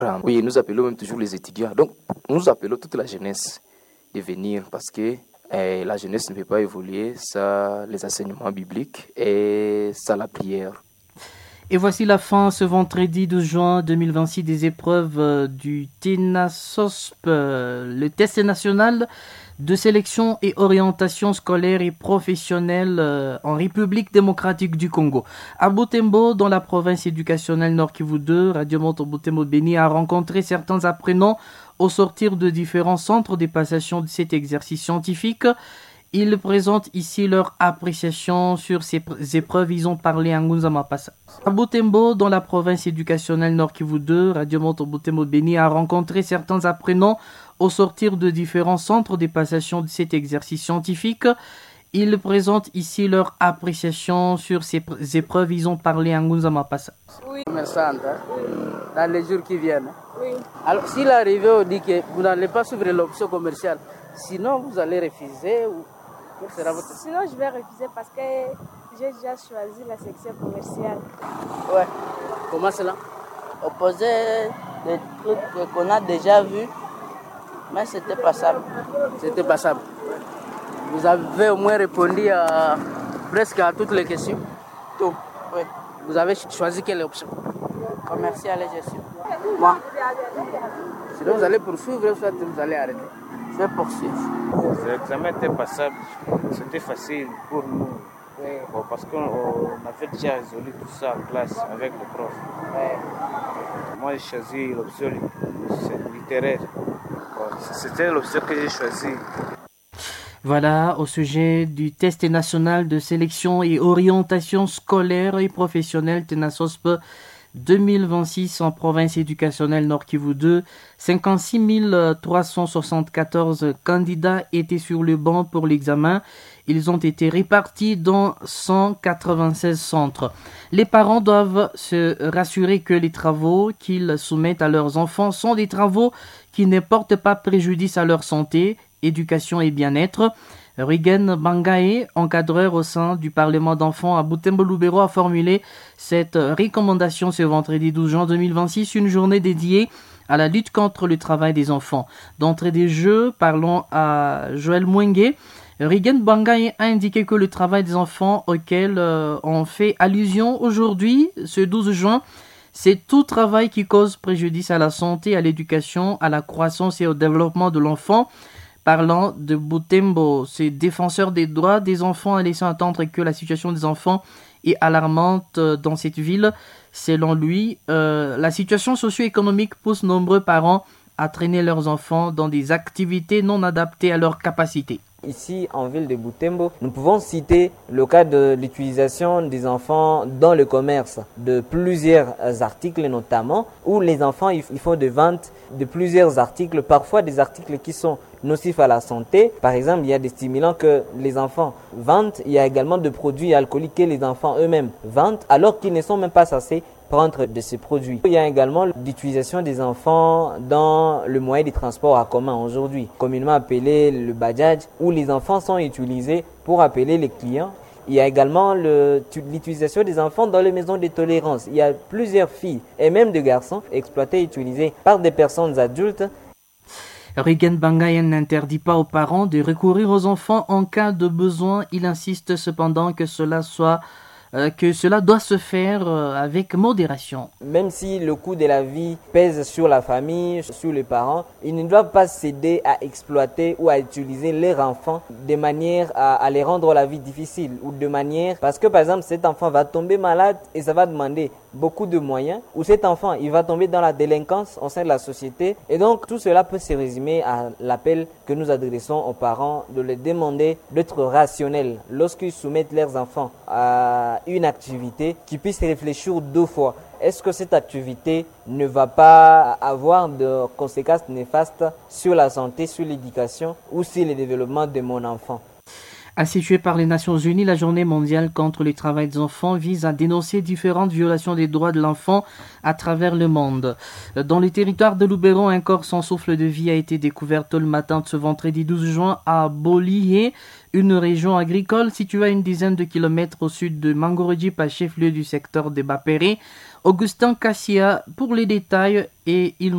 Oui, nous appelons même toujours les étudiants. Donc, nous appelons toute la jeunesse de venir parce que la jeunesse ne peut pas évoluer sans les enseignements bibliques et sans la prière. Et voici la fin ce vendredi 12 juin 2026 des épreuves du TENASOSP, le test national de sélection et orientation scolaire et professionnelle en République démocratique du Congo. À Butembo, dans la province éducationnelle Nord Kivu 2, Radio Moto Butembo Béni a rencontré certains apprenants au sortir de différents centres de passation de cet exercice scientifique. Ils présentent ici leur appréciation sur ces épreuves. Ils ont parlé à Ngunza Mapasa. À Butembo, dans la province éducationnelle Nord Kivu 2, Radio Moto Butembo Béni a rencontré certains apprenants au sortir de différents centres de passation de cet exercice scientifique. Ils présentent ici leur appréciation sur ces épreuves. Ils ont parlé à Ngunza Mapasa. Oui. Dans les jours qui viennent. Oui. Alors, si l'arrivée on dit que vous n'allez pas suivre l'option commerciale, sinon vous allez refuser ou... Sinon, je vais refuser parce que j'ai déjà choisi la section commerciale. Ouais. Comment cela? Opposer des trucs qu'on a déjà vus, mais c'était passable. C'était passable. Vous avez au moins répondu à presque à toutes les questions? Tout, oui. Vous avez choisi quelle option? Commerciale et gestion. Moi. Sinon, vous allez poursuivre, soit vous allez arrêter. Je vais poursuivre. L'examen était passable, c'était facile pour nous. Oui. Bon, parce qu'on avait déjà résolu tout ça en classe avec le prof. Oui. Moi, j'ai choisi l'option littéraire. Bon, c'était l'option que j'ai choisie. Voilà, au sujet du test national de sélection et orientation scolaire et professionnelle TENASOSP 2026 en province éducationnelle Nord Kivu 2, 56 374 candidats étaient sur le banc pour l'examen. Ils ont été répartis dans 196 centres. Les parents doivent se rassurer que les travaux qu'ils soumettent à leurs enfants sont des travaux qui ne portent pas préjudice à leur santé, éducation et bien-être. Rigen Bangae, encadreur au sein du Parlement d'enfants à Butembo-Lubero, a formulé cette recommandation ce vendredi 12 juin 2026, une journée dédiée à la lutte contre le travail des enfants. D'entrée des jeux, parlons à Joël Mwenge. Rigen Bangae a indiqué que le travail des enfants auquel on fait allusion aujourd'hui, ce 12 juin, c'est tout travail qui cause préjudice à la santé, à l'éducation, à la croissance et au développement de l'enfant. Parlant de Butembo, ce défenseur des droits des enfants a laissé entendre que la situation des enfants est alarmante dans cette ville. Selon lui, la situation socio-économique pousse nombreux parents à traîner leurs enfants dans des activités non adaptées à leurs capacités. Ici, en ville de Butembo, nous pouvons citer le cas de l'utilisation des enfants dans le commerce de plusieurs articles notamment, où les enfants ils font des ventes de plusieurs articles, parfois des articles qui sont nocifs à la santé. Par exemple, il y a des stimulants que les enfants vendent, il y a également des produits alcooliques que les enfants eux-mêmes vendent, alors qu'ils ne sont même pas censés prendre de ces produits. Il y a également l'utilisation des enfants dans le moyen de transport en commun aujourd'hui, communément appelé le bajaj, où les enfants sont utilisés pour appeler les clients. Il y a également l'utilisation des enfants dans les maisons de tolérance. Il y a plusieurs filles et même des garçons exploités et utilisés par des personnes adultes. Rigen Bangayen n'interdit pas aux parents de recourir aux enfants en cas de besoin. Il insiste cependant que cela doit se faire avec modération. Même si le coût de la vie pèse sur la famille, sur les parents, ils ne doivent pas céder à exploiter ou à utiliser leurs enfants de manière à les rendre la vie difficile ou de manière parce que par exemple cet enfant va tomber malade et ça va demander beaucoup de moyens, ou cet enfant il va tomber dans la délinquance au sein de la société, et donc tout cela peut se résumer à l'appel que nous adressons aux parents de les demander d'être rationnels lorsqu'ils soumettent leurs enfants à une activité, qui puissent réfléchir deux fois. Est-ce que cette activité ne va pas avoir de conséquences néfastes sur la santé, sur l'éducation ou sur le développement de mon enfant? Instituée par les Nations Unies, la Journée mondiale contre le travail des enfants vise à dénoncer différentes violations des droits de l'enfant à travers le monde. Dans le territoire de Lubero, un corps sans souffle de vie a été découvert tôt le matin de ce vendredi 12 juin à Bolié, une région agricole située à une dizaine de kilomètres au sud de Mangorodji, chef-lieu du secteur de Bapéré. Augustin Cassia pour les détails et il